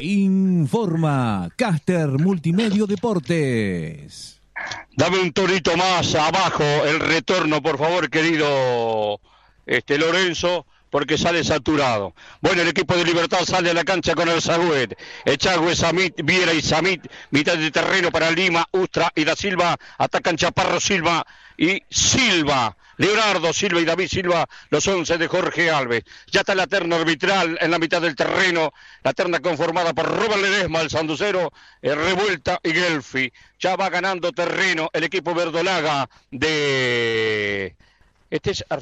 Informa Caster Multimedio Deportes. Dame un torito más abajo, el retorno, por favor, querido Lorenzo, porque sale saturado. Bueno, el equipo de Libertad sale a la cancha con el Sagüed. Echagüe, Samit, Viera y Samit, mitad de terreno para Lima, Ustra y Da Silva. Atacan Chaparro, Silva y Silva. Leonardo Silva y David Silva, los 11 de Jorge Alves. Ya está la terna arbitral en la mitad del terreno, la terna conformada por Robert Ledesma, el sanducero, Revuelta y Gelfi. Ya va ganando terreno el equipo verdolaga de... Este es